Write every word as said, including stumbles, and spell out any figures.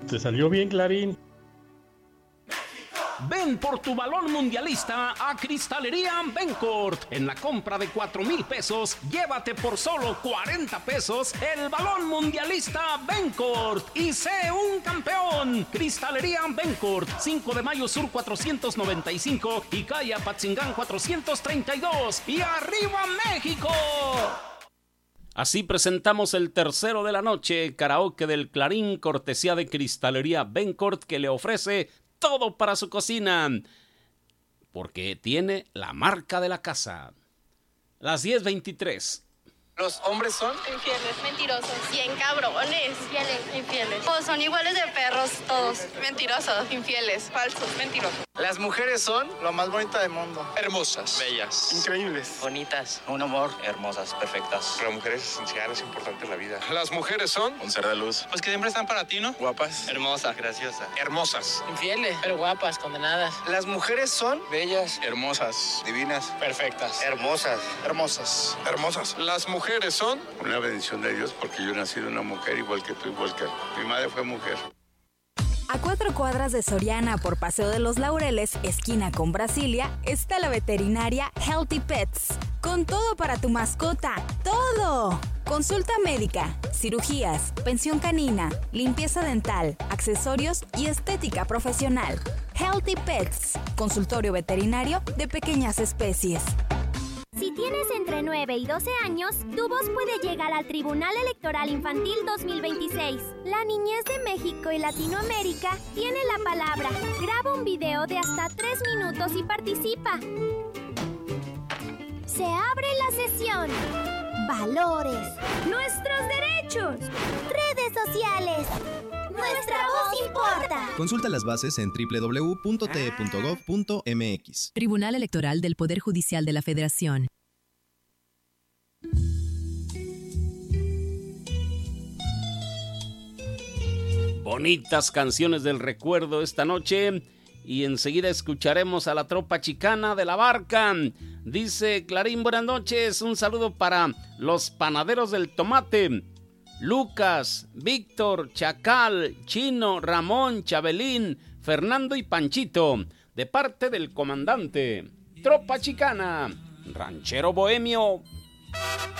Te salió bien, Clarín. Ven por tu balón mundialista a Cristalería Bencourt. En la compra de cuatro mil pesos, llévate por solo cuarenta pesos el balón mundialista Bencourt y sé un campeón. Cristalería Bencourt, cinco de mayo Sur cuatrocientos noventa y cinco y calle Apatzingán cuatrocientos treinta y dos. ¡Y arriba México! Así presentamos el tercero de la noche, karaoke del Clarín, cortesía de Cristalería Bencourt, que le ofrece todo para su cocina, porque tiene la marca de la casa. Las diez veintitrés. Los hombres son infieles, mentirosos, bien cabrones, infieles, infieles. Todos son iguales de perros, todos. Mentirosos, infieles, falsos, mentirosos. Las mujeres son lo más bonito del mundo. Hermosas, bellas, increíbles, bonitas, un amor, hermosas, perfectas. La mujer es esencial, es importante en la vida. Las mujeres son un ser de luz. Pues que siempre están para ti, ¿no? Guapas, hermosas, graciosas, hermosas, infieles, pero guapas, condenadas. Las mujeres son bellas, hermosas, divinas, perfectas, hermosas, hermosas, hermosas. Las mujeres son una bendición de Dios, porque yo nací de una mujer igual que tú, igual que mi madre fue mujer. A cuatro cuadras de Soriana por Paseo de los Laureles, esquina con Brasilia, está la veterinaria Healthy Pets. Con todo para tu mascota, ¡todo! Consulta médica, cirugías, pensión canina, limpieza dental, accesorios y estética profesional. Healthy Pets, consultorio veterinario de pequeñas especies. Si tienes entre nueve y doce años, tu voz puede llegar al Tribunal Electoral Infantil dos mil veintiséis. La niñez de México y Latinoamérica tiene la palabra. Graba un video de hasta tres minutos y participa. Se abre la sesión. Valores. Nuestros derechos. Redes sociales. Nuestra voz importa. Consulta las bases en doble u doble u doble u punto t e punto gov punto m x. Tribunal Electoral del Poder Judicial de la Federación. Bonitas canciones del recuerdo esta noche. Y enseguida escucharemos a la tropa chicana de la barca. Dice Clarín, buenas noches. Un saludo para los panaderos del tomate. Lucas, Víctor, Chacal, Chino, Ramón, Chabelín, Fernando y Panchito, de parte del comandante. Tropa chicana, ranchero bohemio.